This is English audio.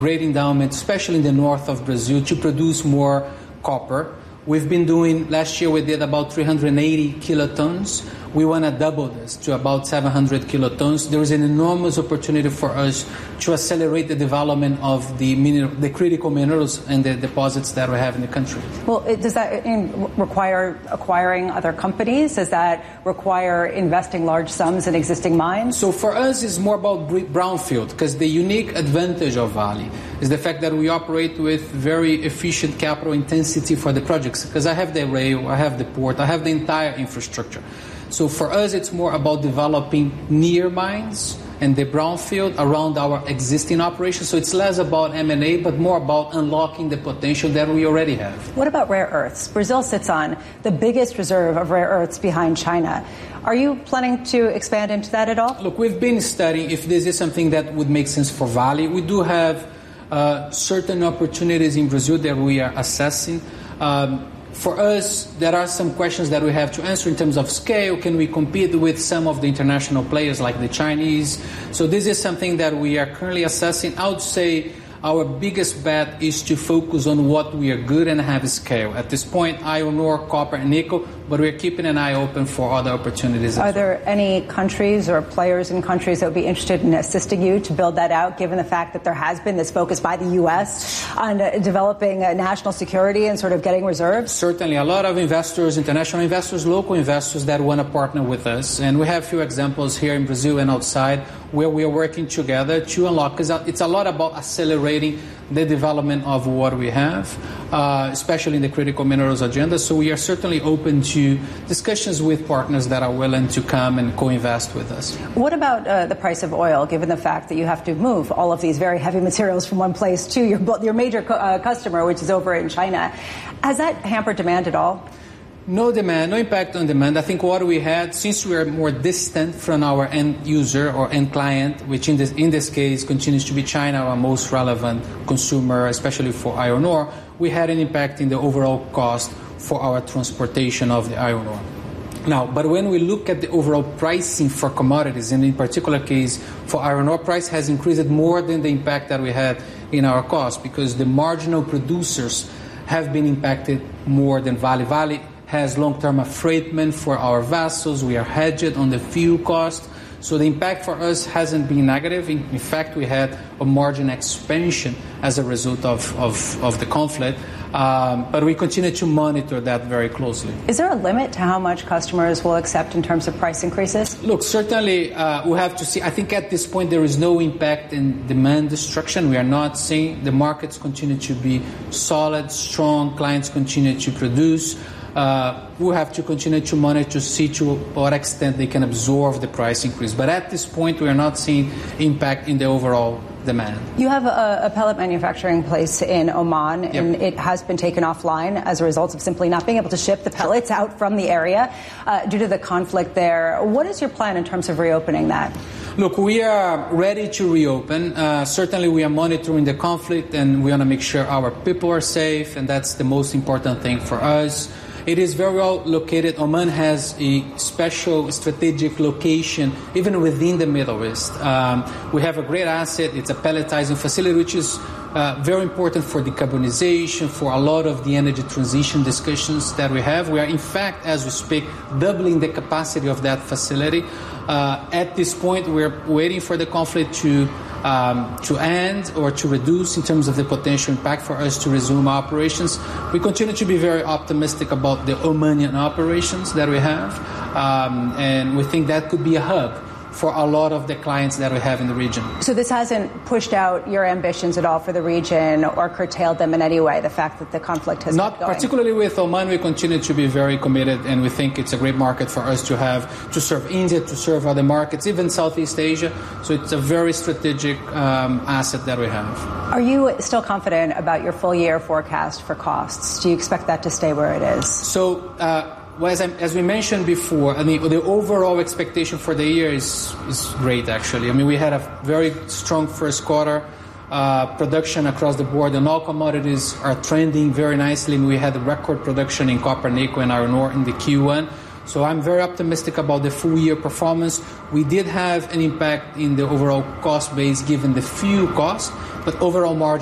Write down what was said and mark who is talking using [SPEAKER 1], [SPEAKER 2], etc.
[SPEAKER 1] great endowment, especially in the north of Brazil, to produce more copper. We've been doing, last year we did about 380 kilotons. We want to double this to about 700 kilotons. There is an enormous opportunity for us to accelerate the development of the critical minerals and the deposits that we have in the country.
[SPEAKER 2] Well, does that require acquiring other companies? Does that require investing large sums in existing mines?
[SPEAKER 1] So for us, it's more about brownfield, because the unique advantage of Vale is the fact that we operate with very efficient capital intensity for the projects, because I have the rail, I have the port, I have the entire infrastructure. So for us, it's more about developing near mines and the brownfield around our existing operations. So it's less about M&A, but more about unlocking the potential that we already have.
[SPEAKER 2] What about rare earths? Brazil sits on the biggest reserve of rare earths behind China. Are you planning to expand into that at all?
[SPEAKER 1] Look, we've been studying if this is something that would make sense for Vale. We do have certain opportunities in Brazil that we are assessing. For us, there are some questions that we have to answer in terms of scale. Can we compete with some of the international players like the Chinese? So this is something that we are currently assessing. I would say our biggest bet is to focus on what we are good and have scale. At this point, iron ore, copper, and nickel, but we're keeping an eye open for other opportunities.
[SPEAKER 2] Are there any countries or players in countries that would be interested in assisting you to build that out, given the fact that there has been this focus by the U.S. on developing national security and sort of getting reserves?
[SPEAKER 1] Certainly. A lot of investors, international investors, local investors that want to partner with us. And we have a few examples here in Brazil and outside where we are working together to unlock, because it's a lot about accelerating the development of what we have, especially in the critical minerals agenda. So we are certainly open to discussions with partners that are willing to come and co-invest with us.
[SPEAKER 2] What about the price of oil, given the fact that you have to move all of these very heavy materials from one place to your major customer, which is over in China? Has that hampered demand at all?
[SPEAKER 1] No demand, no impact on demand. I think what we had, since we are more distant from our end user or end client, which in this case continues to be China, our most relevant consumer, especially for iron ore, we had an impact in the overall cost for our transportation of the iron ore. Now, but when we look at the overall pricing for commodities, and in particular case for iron ore, price has increased more than the impact that we had in our cost, because the marginal producers have been impacted more than Vale. Vale has long-term affreightment for our vessels. We are hedged on the fuel cost. So the impact for us hasn't been negative. In fact, we had a margin expansion as a result of the conflict. But we continue to monitor that very closely.
[SPEAKER 2] Is there a limit to how much customers will accept in terms of price increases?
[SPEAKER 1] Look, certainly we have to see. I think at this point there is no impact in demand destruction. We are not seeing. The markets continue to be solid, strong. Clients continue to produce. We have to continue to monitor to see to what extent they can absorb the price increase. But at this point, we are not seeing impact in the overall demand.
[SPEAKER 2] You have a pellet manufacturing place in Oman,
[SPEAKER 1] Yep.
[SPEAKER 2] and it has been taken offline as a result of simply not being able to ship the pellets out from the area due to the conflict there. What is your plan in terms of reopening that?
[SPEAKER 1] Look, we are ready to reopen. Certainly we are monitoring the conflict, and we want to make sure our people are safe, and that's the most important thing for us. It is very well located. Oman has a special strategic location even within the Middle East. We have a great asset. It's a pelletizing facility, which is very important for decarbonization, for a lot of the energy transition discussions that we have. We are, in fact, as we speak, doubling the capacity of that facility. At this point, we're waiting for the conflict to end or to reduce in terms of the potential impact for us to resume our operations. We continue to be very optimistic about the Omanian operations that we have, and we think that could be a hub for a lot of the clients that we have in the region.
[SPEAKER 2] So this hasn't pushed out your ambitions at all for the region or curtailed them in any way, the fact that the conflict has
[SPEAKER 1] Not
[SPEAKER 2] kept going?
[SPEAKER 1] particularly with Oman. We continue to be very committed, and we think it's a great market for us to have, to serve India, to serve other markets, even Southeast Asia. So it's a very strategic asset that we have.
[SPEAKER 2] Are you still confident about your full year forecast for costs? Do you expect that to stay where it is?
[SPEAKER 1] So, as we mentioned before, I mean, the overall expectation for the year is great, actually. I mean, we had a very strong first quarter. Production across the board, and all commodities are trending very nicely. We had a record production in copper, nickel, and iron ore in the Q1. So I'm very optimistic about the full year performance. We did have an impact in the overall cost base given the fuel cost, but overall margin